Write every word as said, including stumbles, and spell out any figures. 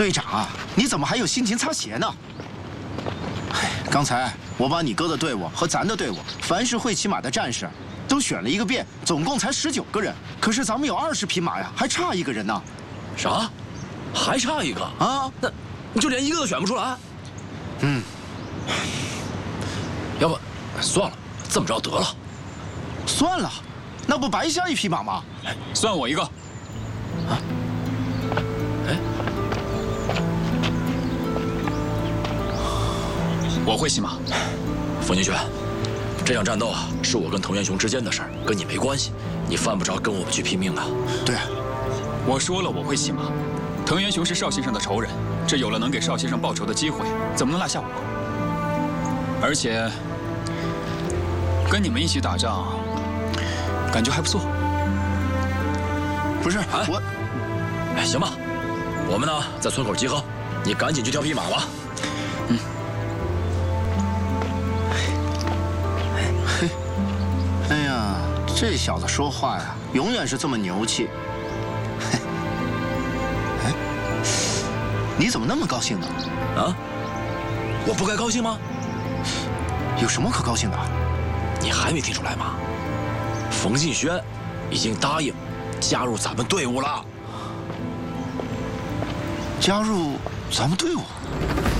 队长啊，你怎么还有心情擦鞋呢？哎，刚才我把你哥的队伍和咱的队伍，凡是会骑马的战士，都选了一个遍，总共才十九个人。可是咱们有二十匹马呀，还差一个人呢。 啥？还差一个啊？ 那你就连一个都选不出来？ 嗯。 要不，算了，这么着得了。 算了，那不白瞎一匹马吗？ 算我一个。 啊？哎， 我会骑马。 冯金轩，这场战斗啊，是我跟藤原雄之间的事儿，跟你没关系，你犯不着跟我们去拼命的。 对， 我说了我会骑马。藤原雄是邵先生的仇人，这有了能给邵先生报仇的机会，怎么能落下我？而且。 跟你们一起打仗，感觉还不错。 不是， 哎， 我， 哎，行吧，我们呢在村口集合，你赶紧去挑匹马吧。 嗯。 嘿，哎呀，这小子说话呀，永远是这么牛气。嘿，哎，你怎么那么高兴呢？ 啊？我不该高兴吗？ 有什么可高兴的？ 你还没听出来吗？冯敬轩已经答应加入咱们队伍了。 加入咱们队伍？